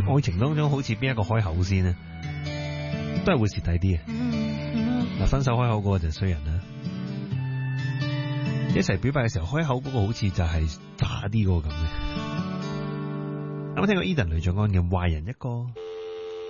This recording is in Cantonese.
愛情當中好似邊一個開口先呢？都係會蝕底啲嘅。嗱，分手開口嗰個就衰人啦。一齊表白嘅時候開口嗰個好似就係渣啲嗰個咁嘅。啱啱聽過 Eden 雷頌安嘅壞人一個。